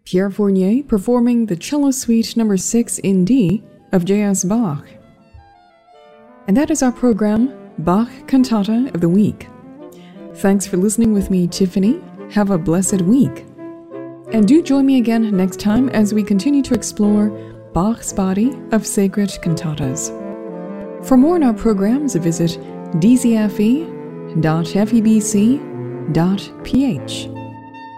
Pierre Fournier performing the Cello Suite No. 6 in D of J.S. Bach. And that is our program, Bach Cantata of the Week. Thanks for listening with me, Tiffany. Have a blessed week. And do join me again next time as we continue to explore Bach's body of sacred cantatas. For more on our programs, visit dzfe.febc.ph.